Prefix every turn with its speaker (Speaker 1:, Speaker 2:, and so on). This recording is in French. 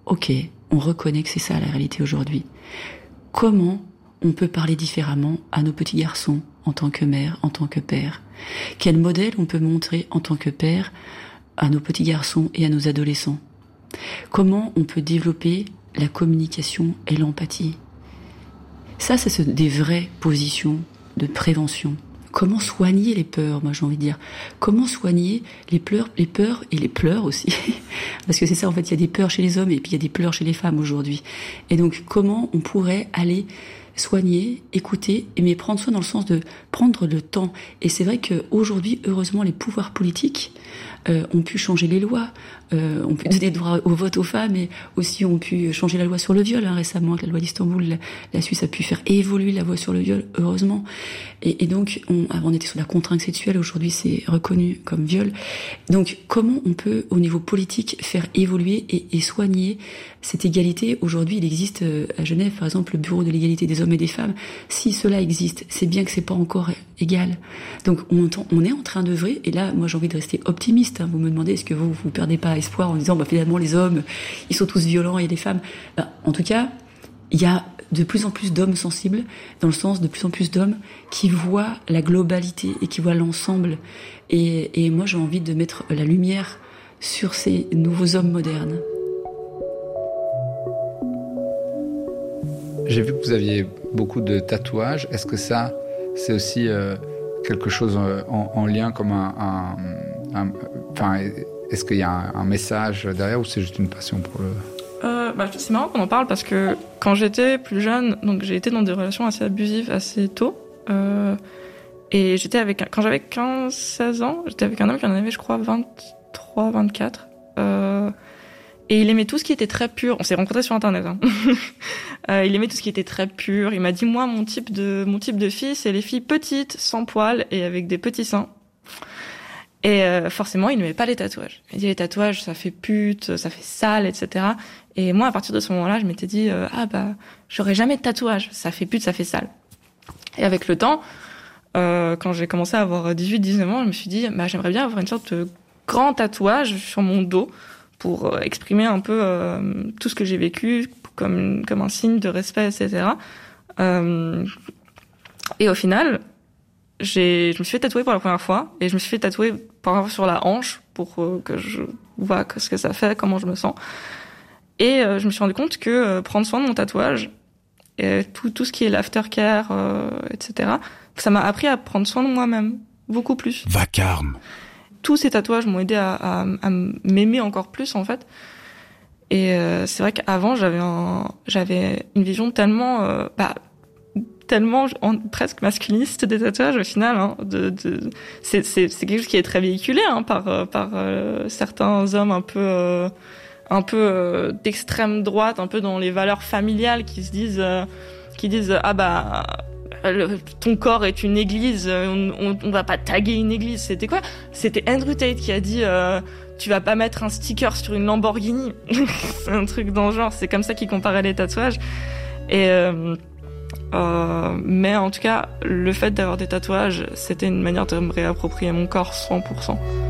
Speaker 1: ok, on reconnaît que c'est ça la réalité aujourd'hui. Comment on peut parler différemment à nos petits garçons en tant que mère, en tant que père? Quel modèle on peut montrer en tant que père à nos petits garçons et à nos adolescents? Comment on peut développer la communication et l'empathie? Ça, c'est des vraies positions de prévention. Comment soigner les peurs, moi j'ai envie de dire. Comment soigner les peurs et les pleurs aussi. Parce que c'est ça, en fait, il y a des peurs chez les hommes et puis il y a des pleurs chez les femmes aujourd'hui. Et donc, comment on pourrait aller soigner, écouter, mais prendre soin dans le sens de prendre le temps. Et c'est vrai qu'aujourd'hui, heureusement, les pouvoirs politiques ont pu changer les lois, ont pu donner droit au vote aux femmes et aussi ont pu changer la loi sur le viol récemment avec la loi d'Istanbul. La Suisse a pu faire évoluer la loi sur le viol, heureusement. Et donc, avant on était sur la contrainte sexuelle, aujourd'hui c'est reconnu comme viol. Donc, comment on peut, au niveau politique, faire évoluer et soigner cette égalité? Aujourd'hui, il existe à Genève, par exemple, le Bureau de l'égalité des hommes et des femmes. Si cela existe, c'est bien que c'est pas encore égal. Donc, on est en train d'œuvrer, et là, moi j'ai envie de rester optimiste. Vous me demandez, est-ce que vous perdez pas espoir en disant, finalement, les hommes, ils sont tous violents et les femmes. En tout cas, il y a de plus en plus d'hommes sensibles, dans le sens de plus en plus d'hommes qui voient la globalité et qui voient l'ensemble. Et moi, j'ai envie de mettre la lumière sur ces nouveaux hommes modernes.
Speaker 2: J'ai vu que vous aviez beaucoup de tatouages. Est-ce que ça, c'est aussi quelque chose en lien comme est-ce qu'il y a un message derrière ou c'est juste une passion pour le...
Speaker 3: C'est marrant qu'on en parle parce que quand j'étais plus jeune, donc j'ai été dans des relations assez abusives assez tôt. Et quand j'avais 15-16 ans, j'étais avec un homme qui en avait, je crois, 23, 24. Et il aimait tout ce qui était très pur. On s'est rencontrés sur Internet. Il aimait tout ce qui était très pur. Il m'a dit, moi, mon type de fille, c'est les filles petites, sans poils et avec des petits seins. Et forcément, il n'aimait pas les tatouages. Il dit, les tatouages, ça fait pute, ça fait sale, etc. Et moi, à partir de ce moment-là, je m'étais dit, j'aurai jamais de tatouage. Ça fait pute, ça fait sale. Et avec le temps, quand j'ai commencé à avoir 18-19 ans, je me suis dit, j'aimerais bien avoir une sorte de grand tatouage sur mon dos pour exprimer un peu tout ce que j'ai vécu comme un signe de respect, etc. Et au final, je me suis fait tatouer pour la première fois et je me suis fait tatouer sur la hanche pour que je vois ce que ça fait, comment je me sens. Et je me suis rendu compte que prendre soin de mon tatouage, et tout ce qui est l'aftercare, etc., ça m'a appris à prendre soin de moi-même beaucoup plus.
Speaker 4: Vacarme.
Speaker 3: Tous ces tatouages m'ont aidé à m'aimer encore plus, en fait. Et c'est vrai qu'avant, j'avais une vision tellement presque masculiniste des tatouages au final. C'est quelque chose qui est très véhiculé par certains hommes un peu d'extrême droite, un peu dans les valeurs familiales qui disent ton corps est une église, on va pas taguer une église. C'était quoi? C'était Andrew Tate qui a dit tu vas pas mettre un sticker sur une Lamborghini. C'est un truc dans le genre. C'est comme ça qu'il comparait les tatouages. Et mais en tout cas, le fait d'avoir des tatouages, c'était une manière de me réapproprier mon corps 100%.